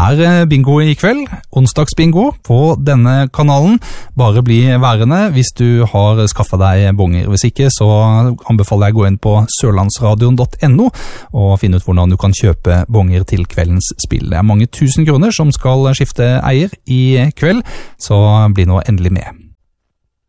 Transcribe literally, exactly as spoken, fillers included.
er bingo i kveld, onsdagsbingo på denne kanalen. Bare bli værende hvis du har skaffet deg bonger. Hvis ikke, så anbefaler jeg å gå inn på sørlandsradion punktum no og finne ut hvordan du kan kjøpe bonger til kveldens spill. Det er mange tusen kroner som skal skifte eier i kveld, så bli nå endelig med.